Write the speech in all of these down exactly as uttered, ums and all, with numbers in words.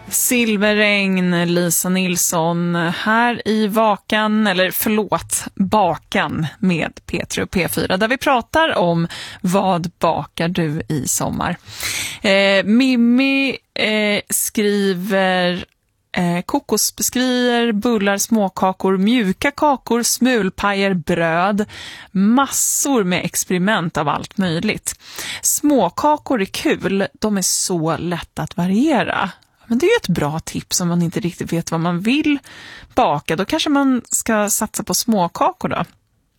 Silverregn, Lisa Nilsson här i Vakan, eller förlåt, Bakan med Petri och P fyra, där vi pratar om vad bakar du i sommar. Eh, Mimmi eh, skriver eh, kokosbiskvier, bullar, småkakor, mjuka kakor, smulpajer, bröd, massor med experiment av allt möjligt. Småkakor är kul, de är så lätta att variera. Men det är ju ett bra tips om man inte riktigt vet vad man vill baka. Då kanske man ska satsa på småkakor då.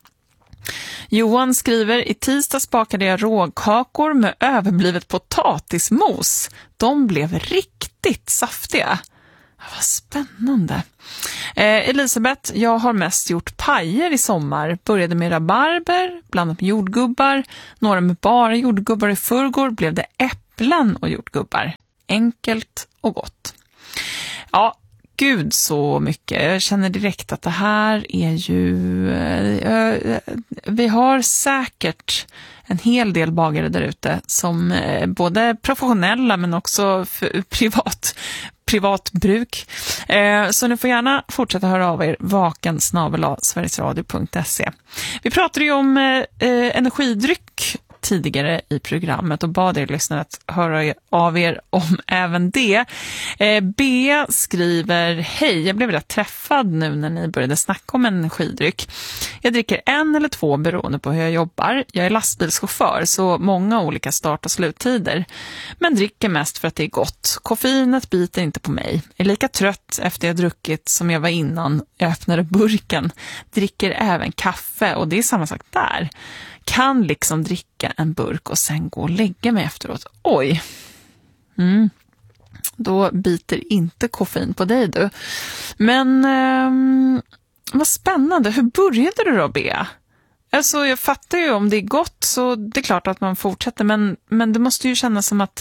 Johan skriver, i tisdags bakade jag rågkakor med överblivet potatismos. De blev riktigt saftiga. Vad spännande. Eh, Elisabeth, jag har mest gjort pajer i sommar. Började med rabarber, blandat med jordgubbar. Några med bara jordgubbar. I förrgår blev det äpplen och jordgubbar. Enkelt och gott. Ja, gud så mycket. Jag känner direkt att det här är ju... Eh, vi har säkert en hel del bagare där ute som eh, både professionella men också för privat, privat bruk. Eh, så ni får gärna fortsätta höra av er vakan snabel-a sverigesradio punkt se. Vi pratade ju om eh, energidryck tidigare i programmet och bad er lyssnare att höra av er om även det. Eh, B skriver, hej, jag blev rätt träffad nu när ni började snacka om energidryck. Jag dricker en eller två beroende på hur jag jobbar. Jag är lastbilschaufför, så många olika start- och sluttider. Men dricker mest för att det är gott. Koffeinet biter inte på mig. Är lika trött efter jag druckit som jag var innan jag öppnade burken. Dricker även kaffe och det är samma sak där. Kan liksom dricka en burk och sen gå och lägga mig efteråt. Oj. Mm. Då biter inte koffein på dig du. Men eh, vad spännande. Hur började du då, Bea? Alltså jag fattar ju om det är gott så det är klart att man fortsätter. Men, men det måste ju kännas som att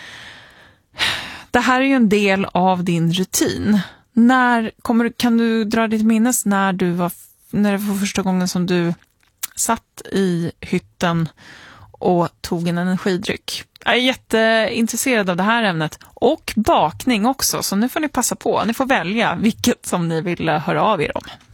det här är ju en del av din rutin. När kommer, kan du dra ditt minnes när du var, när det var första gången som du satt i hytten och tog en energidryck? Jag är jätteintresserad av det här ämnet och bakning också, så nu får ni passa på. Ni får välja vilket som ni vill höra av er om.